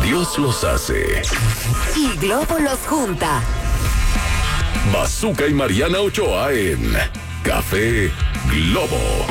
Dios los hace y Globo los junta. Bazooka y Mariana Ochoa en Café Globo.